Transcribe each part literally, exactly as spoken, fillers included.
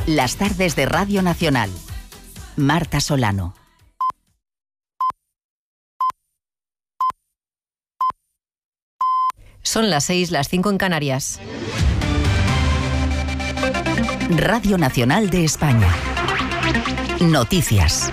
Las tardes de Radio Nacional. Marta Solano. Son las seis, las cinco en Canarias. Radio Nacional de España. Noticias.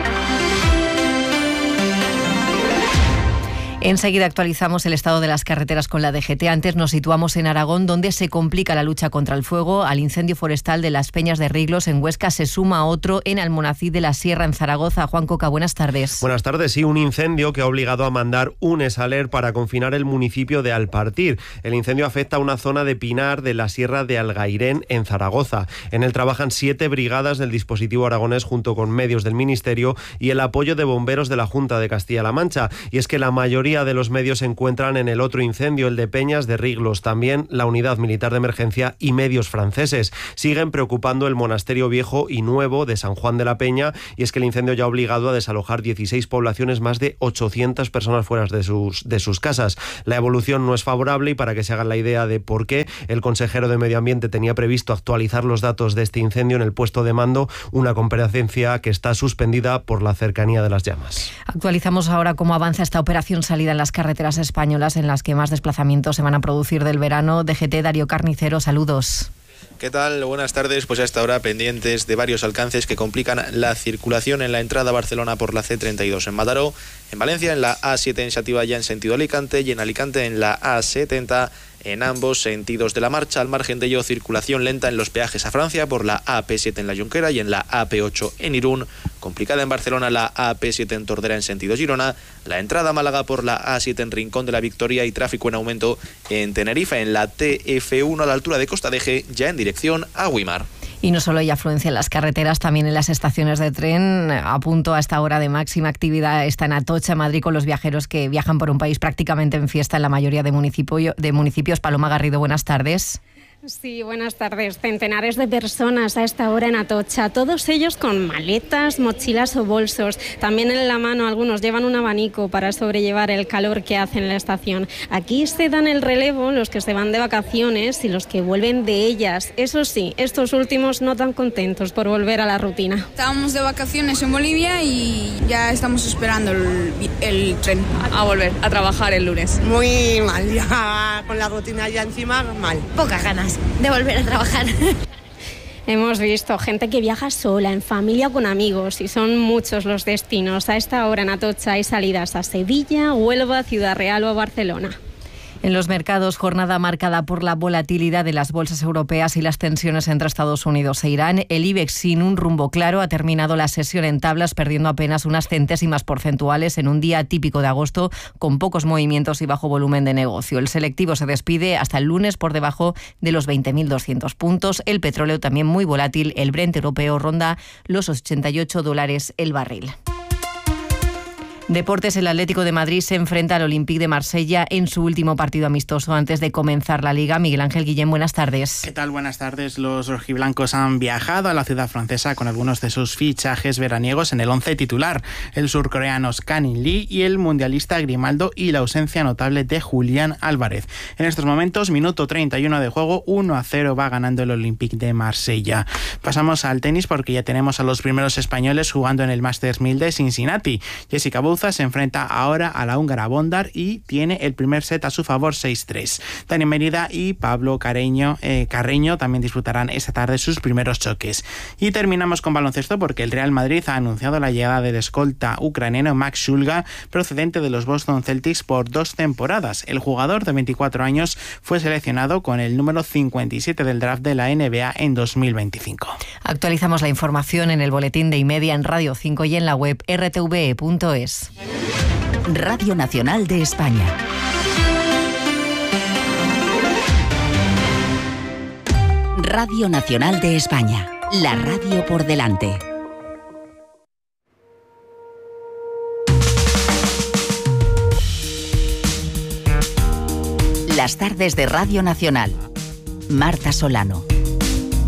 Enseguida actualizamos el estado de las carreteras con la D G T. Antes nos situamos en Aragón, donde se complica la lucha contra el fuego. Al incendio forestal de las Peñas de Riglos en Huesca se suma otro en Almonacid de la Sierra, en Zaragoza. Juan Coca, buenas tardes. Buenas tardes. Sí, un incendio que ha obligado a mandar un ESALER para confinar el municipio de Alpartir. El incendio afecta a una zona de pinar de la Sierra de Algairén, en Zaragoza. En él trabajan siete brigadas del dispositivo aragonés junto con medios del Ministerio y el apoyo de bomberos de la Junta de Castilla-La Mancha. Y es que la mayoría de los medios se encuentran en el otro incendio, el de Peñas de Riglos. También la Unidad Militar de Emergencia y medios franceses. Siguen preocupando el monasterio viejo y nuevo de San Juan de la Peña, y es que el incendio ya ha obligado a desalojar dieciséis poblaciones, más de ochocientas personas fuera de sus, de sus casas. La evolución no es favorable, y para que se hagan la idea de por qué, el consejero de Medio Ambiente tenía previsto actualizar los datos de este incendio en el puesto de mando, una comparecencia que está suspendida por la cercanía de las llamas. Actualizamos ahora cómo avanza esta operación salida en las carreteras españolas, en las que más desplazamientos se van a producir del verano. D G T, Darío Carnicero, saludos. ¿Qué tal? Buenas tardes. Pues hasta ahora pendientes de varios alcances que complican la circulación en la entrada a Barcelona por la C treinta y dos en Mataró, en Valencia en la A siete en Xàtiva ya en sentido Alicante, y en Alicante en la A setenta en ambos sentidos de la marcha. Al margen de ello, circulación lenta en los peajes a Francia por la A P siete en la Jonquera y en la A P ocho en Irún. Complicada en Barcelona la A P siete en Tordera en sentido Girona. La entrada a Málaga por la A siete en Rincón de la Victoria, y tráfico en aumento en Tenerife en la T F uno a la altura de Costa Deje, ya en dirección a Güímar. Y no solo hay afluencia en las carreteras, también en las estaciones de tren. A punto a esta hora de máxima actividad está en Atocha, Madrid, con los viajeros que viajan por un país prácticamente en fiesta en la mayoría de, municipio, de municipios. Paloma Garrido, buenas tardes. Sí, buenas tardes. Centenares de personas a esta hora en Atocha, todos ellos con maletas, mochilas o bolsos. También en la mano algunos llevan un abanico para sobrellevar el calor que hace en la estación. Aquí se dan el relevo los que se van de vacaciones y los que vuelven de ellas. Eso sí, estos últimos no tan contentos por volver a la rutina. Estábamos de vacaciones en Bolivia y ya estamos esperando el, el tren a volver a trabajar el lunes. Muy mal, ya con la rutina ya encima, mal. Pocas ganas de volver a trabajar. Hemos visto gente que viaja sola, en familia o con amigos, y son muchos los destinos. A esta hora en Atocha hay salidas a Sevilla, Huelva, Ciudad Real o a Barcelona. En los mercados, jornada marcada por la volatilidad de las bolsas europeas y las tensiones entre Estados Unidos e Irán. El IBEX, sin un rumbo claro, ha terminado la sesión en tablas, perdiendo apenas unas centésimas porcentuales en un día típico de agosto, con pocos movimientos y bajo volumen de negocio. El selectivo se despide hasta el lunes por debajo de los veinte mil doscientos puntos. El petróleo también muy volátil. El Brent europeo ronda los ochenta y ocho dólares el barril. Deportes, el Atlético de Madrid se enfrenta al Olympique de Marsella en su último partido amistoso antes de comenzar la Liga. Miguel Ángel Guillén, buenas tardes. ¿Qué tal? Buenas tardes. Los rojiblancos han viajado a la ciudad francesa con algunos de sus fichajes veraniegos en el once titular. El surcoreano Scanin Lee y el mundialista Grimaldo, y la ausencia notable de Julián Álvarez. En estos momentos, minuto treinta y uno de juego, uno a cero va ganando el Olympique de Marsella. Pasamos al tenis porque ya tenemos a los primeros españoles jugando en el Masters mil de Cincinnati. Jessica Bouza se enfrenta ahora a la húngara Bondar y tiene el primer set a su favor, seis tres. Dani Mérida y Pablo Carreño, eh, Carreño también disputarán esta tarde sus primeros choques. Y terminamos con baloncesto porque el Real Madrid ha anunciado la llegada del escolta ucraniano Max Shulga, procedente de los Boston Celtics por dos temporadas. El jugador de veinticuatro años fue seleccionado con el número cincuenta y siete del draft de la N B A en dos mil veinticinco. Actualizamos la información en el boletín de Imedia, en Radio cinco y en la web erre te ve punto es. Radio Nacional de España. Radio Nacional de España. La radio por delante. Las tardes de Radio Nacional. Marta Solano.